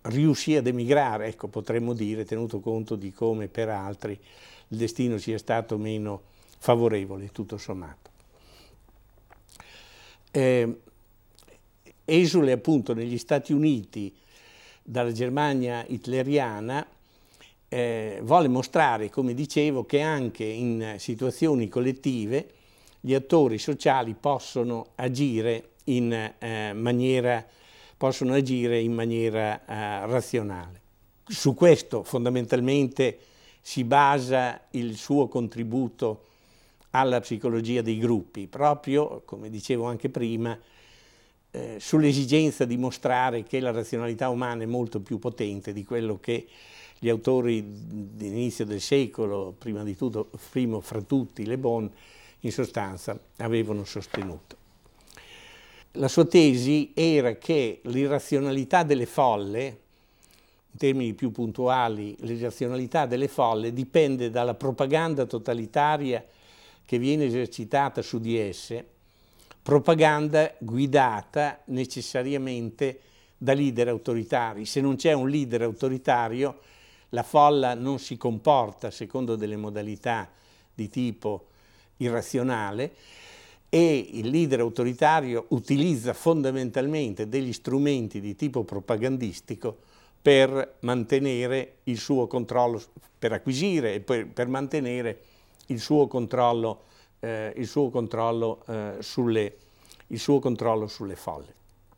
riuscì ad emigrare, ecco, potremmo dire, tenuto conto di come per altri il destino sia stato meno favorevole, tutto sommato. Esule appunto negli Stati Uniti dalla Germania hitleriana, volle mostrare, come dicevo, che anche in situazioni collettive gli attori sociali possono agire in maniera razionale. Su questo fondamentalmente si basa il suo contributo alla psicologia dei gruppi, proprio, come dicevo anche prima, sull'esigenza di mostrare che la razionalità umana è molto più potente di quello che gli autori dell'inizio del secolo, prima di tutto, primo fra tutti Le Bon, in sostanza avevano sostenuto. La sua tesi era che l'irrazionalità delle folle, in termini più puntuali, l'irrazionalità delle folle dipende dalla propaganda totalitaria che viene esercitata su di esse, propaganda guidata necessariamente da leader autoritari. Se non c'è un leader autoritario, la folla non si comporta secondo delle modalità di tipo irrazionale e il leader autoritario utilizza fondamentalmente degli strumenti di tipo propagandistico per mantenere il suo controllo, per acquisire e per mantenere il suo controllo sulle folle.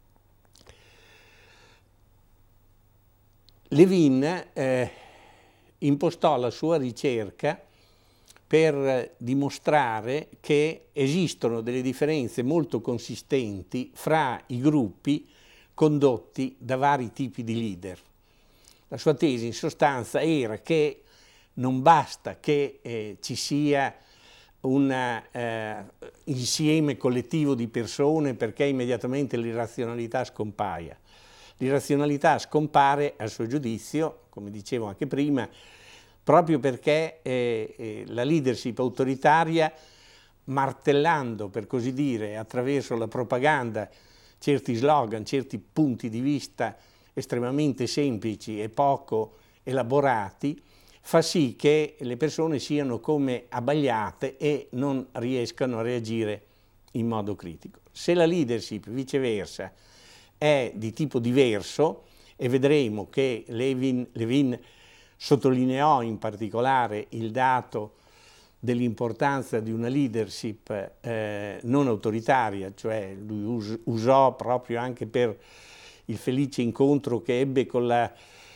Levin impostò la sua ricerca per dimostrare che esistono delle differenze molto consistenti fra i gruppi condotti da vari tipi di leader. La sua tesi in sostanza era che non basta che ci sia un insieme collettivo di persone perché immediatamente l'irrazionalità scompaia. L'irrazionalità scompare, a suo giudizio, come dicevo anche prima, proprio perché la leadership autoritaria, martellando, per così dire, attraverso la propaganda, certi slogan, certi punti di vista estremamente semplici e poco elaborati, fa sì che le persone siano come abbagliate e non riescano a reagire in modo critico. Se la leadership, viceversa, è di tipo diverso, e vedremo che Levin sottolineò in particolare il dato dell'importanza di una leadership non autoritaria, cioè lui usò proprio anche per il felice incontro che ebbe con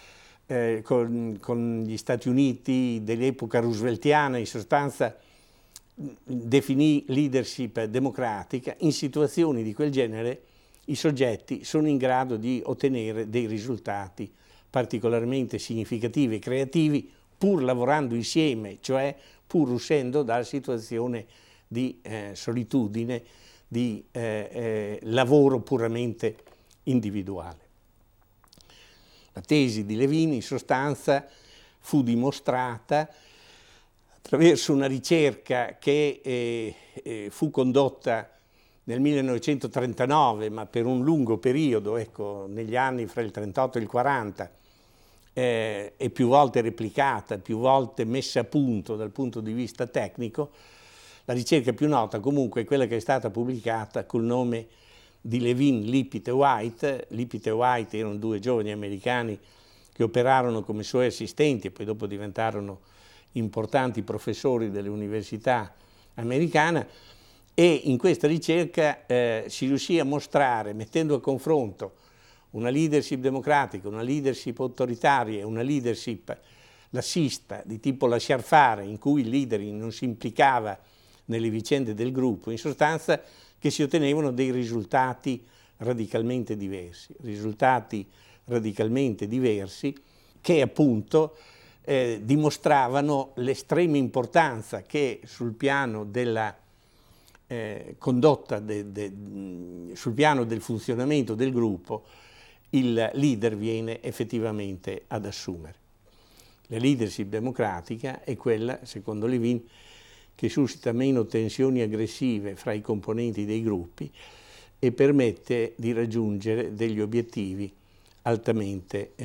gli Stati Uniti dell'epoca rooseveltiana, in sostanza definì leadership democratica. In situazioni di quel genere i soggetti sono in grado di ottenere dei risultati particolarmente significativi e creativi, pur lavorando insieme, cioè pur uscendo dalla situazione di solitudine, di lavoro puramente individuale. La tesi di Levin in sostanza fu dimostrata attraverso una ricerca che fu condotta nel 1939, ma per un lungo periodo, ecco, negli anni fra il 38 e il 40, e più volte replicata, più volte messa a punto dal punto di vista tecnico. La ricerca più nota comunque è quella che è stata pubblicata col nome di Levin, Lippitt e White. Lippitt e White erano due giovani americani che operarono come suoi assistenti e poi dopo diventarono importanti professori delle università americane, e in questa ricerca si riuscì a mostrare, mettendo a confronto una leadership democratica, una leadership autoritaria e una leadership lassista di tipo lasciar fare, in cui il leader non si implicava nelle vicende del gruppo, in sostanza che si ottenevano dei risultati radicalmente diversi che appunto dimostravano l'estrema importanza che sul piano della condotta, sul piano del funzionamento del gruppo, il leader viene effettivamente ad assumere. La leadership democratica è quella, secondo Levin, che suscita meno tensioni aggressive fra i componenti dei gruppi e permette di raggiungere degli obiettivi altamente